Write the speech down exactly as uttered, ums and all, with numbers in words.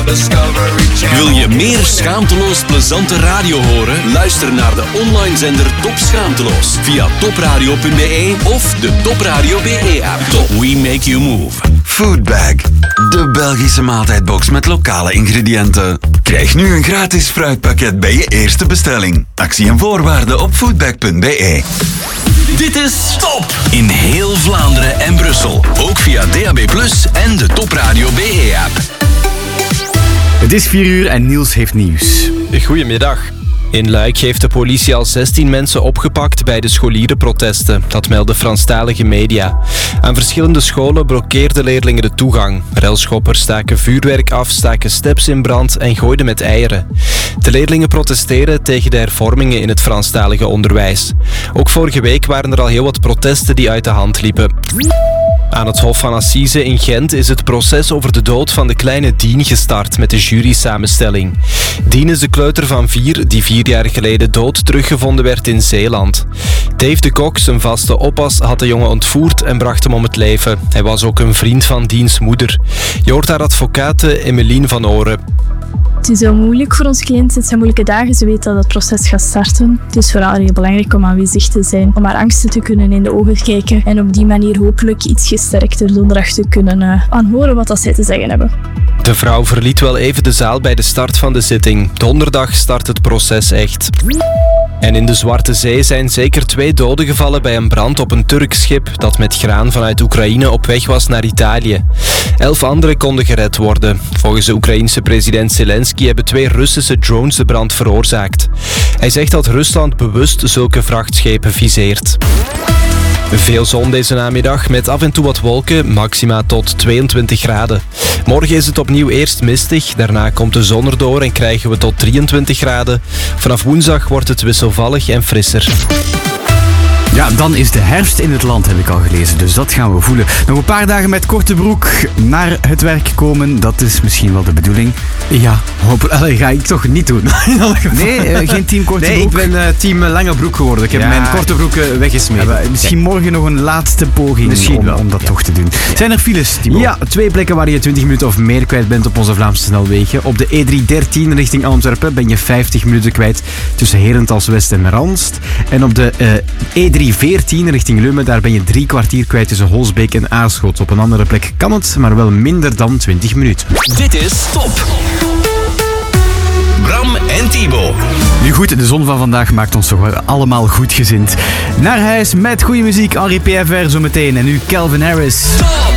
Wil je meer schaamteloos plezante radio horen? Luister naar de online zender Top Schaamteloos via topradio punt b e of de Top Radio B E-app. Top, we make you move. Foodbag, de Belgische maaltijdbox met lokale ingrediënten. Krijg nu een gratis fruitpakket bij je eerste bestelling. Actie en voorwaarden op foodbag punt b e. Dit is Top in heel Vlaanderen en Brussel. Ook via D A B plus, en de Top Radio B E-app. Het is vier uur en Niels heeft nieuws. Goedemiddag. In Luik heeft de politie al zestien mensen opgepakt bij de scholierenprotesten. Dat melden Franstalige media. Aan verschillende scholen blokkeerden leerlingen de toegang. Relschoppers staken vuurwerk af, staken steps in brand en gooiden met eieren. De leerlingen protesteren tegen de hervormingen in het Franstalige onderwijs. Ook vorige week waren er al heel wat protesten die uit de hand liepen. Aan het Hof van Assise in Gent is het proces over de dood van de kleine Dien gestart met de jurysamenstelling. Dien is de kleuter van vier die vier jaar geleden dood teruggevonden werd in Zeeland. Dave de Kok, zijn vaste oppas, had de jongen ontvoerd en bracht hem om het leven. Hij was ook een vriend van Diens moeder. Je hoort haar advocate Emmeline van Oren. Het is heel moeilijk voor ons cliënt. Het zijn moeilijke dagen. Ze weet dat het proces gaat starten. Het is vooral heel belangrijk om aanwezig te zijn. Om haar angsten te kunnen in de ogen kijken. En op die manier hopelijk iets gesterkter donderdag te kunnen uh, aanhoren wat dat zij te zeggen hebben. De vrouw verliet wel even de zaal bij de start van de zitting. Donderdag start het proces echt. En in de Zwarte Zee zijn zeker twee doden gevallen bij een brand op een Turks schip dat met graan vanuit Oekraïne op weg was naar Italië. Elf anderen konden gered worden. Volgens de Oekraïense president Zelensky hebben twee Russische drones de brand veroorzaakt. Hij zegt dat Rusland bewust zulke vrachtschepen viseert. Veel zon deze namiddag met af en toe wat wolken, maxima tot tweeëntwintig graden. Morgen is het opnieuw eerst mistig, daarna komt de zon erdoor en krijgen we tot drieëntwintig graden. Vanaf woensdag wordt het wisselvallig en frisser. Ja, dan is de herfst in het land, heb ik al gelezen. Dus dat gaan we voelen. Nog een paar dagen met korte broek naar het werk komen. Dat is misschien wel de bedoeling. Ja, hoop, allee, ga ik toch niet doen. Nee, uh, geen team korte nee, broek? Nee, ik ben uh, team lange broek geworden. Ik heb ja, mijn korte broek uh, weggesmeten. Ja, misschien nee. morgen nog een laatste poging misschien om, wel. om dat ja. toch te doen. Ja. Zijn er files, Timo? Ja, twee plekken waar je twintig minuten of meer kwijt bent op onze Vlaamse snelwegen. Op de E drie dertien richting Antwerpen ben je vijftig minuten kwijt tussen Herentals West en Randst. En op de uh, E drie veertien richting Leumen, daar ben je drie kwartier kwijt tussen Holsbeek en Aarschot. Op een andere plek kan het, maar wel minder dan twintig minuten. Dit is Top. Bram en Thibaut. Nu goed, de zon van vandaag maakt ons toch wel allemaal goedgezind. Naar huis met goede muziek, Henri P F R zometeen. En nu Calvin Harris. Top!